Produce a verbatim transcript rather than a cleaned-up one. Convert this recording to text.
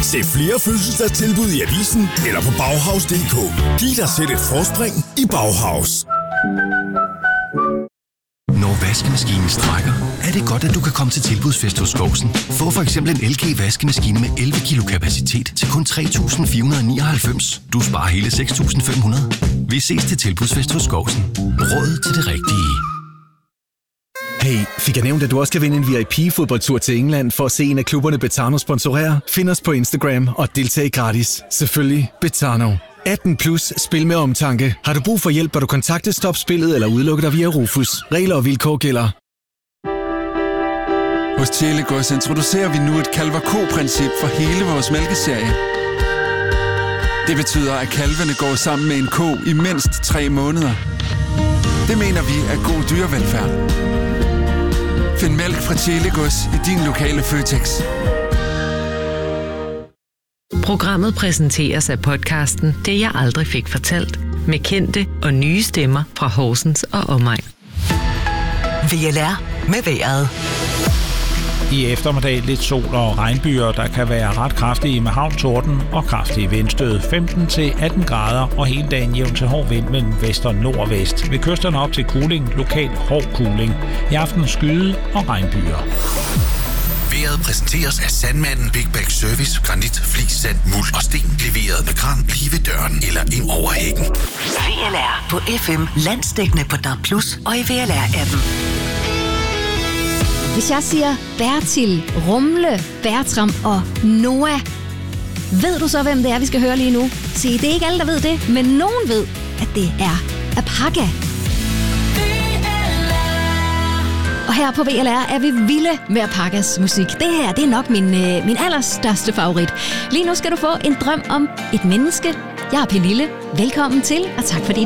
Se flere fødselsdagstilbud i avisen eller på Bauhaus punktum d k. Giv dig selv et forspring i Bauhaus. Når vaskemaskinen strækker, er det godt, at du kan komme til tilbudsfest hos Skovsen. Få for eksempel en L G vaskemaskine med elleve kilo kapacitet til kun tre tusind fire hundrede nioghalvfems. Du sparer hele seks tusind fem hundrede. Vi ses til tilbudsfest hos Skovsen. Råd til det rigtige. Hey, fik jeg nævnt, at du også kan vinde en V I P-fodboldtur til England for at se en af klubberne Betano sponsorere? Find os på Instagram og deltag gratis. Selvfølgelig Betano. atten plus, spil med omtanke. Har du brug for hjælp, bør du kontakte Stop Spillet eller udelukke dig via Rufus. Regler og vilkår gælder. Hos Telegods introducerer vi nu et kalver-ko-princip for hele vores mælkeserie. Det betyder, at kalvene går sammen med en ko i mindst tre måneder. Det mener vi er god dyrevelfærd. Find mælk fra Telegods i din lokale Føtex. Programmet præsenteres af podcasten Det jeg aldrig fik fortalt, med kendte og nye stemmer fra Horsens og omegn. V L R med vejret. I eftermiddag lidt sol og regnbyer, der kan være ret kraftige med havl, torden og kraftige vindstød. femten til atten grader og hele dagen jævn til hård vind mellem vest og nordvest. Ved kysterne op til kuling, lokal hård kuling. I aften skyde og regnbyer. Vejret præsenteres af Sandmanden Big Bag Service, granit, flis, sand, muld og sten. Leveret med kran lige ved døren eller ind over hækken. V L R på F M, landsdækkende på D A B plus og i V L R-appen. Hvis jeg siger Bertil, Rumle, Bertram og Noah, ved du så, hvem det er, vi skal høre lige nu? Se, det er ikke alle, der ved det, men nogen ved, at det er Apaka. Og her på V L R er vi vilde med Apakas musik. Det her, det er nok min, øh, min allerstørste favorit. Lige nu skal du få en drøm om et menneske. Jeg er Pernille. Velkommen til, og tak fordi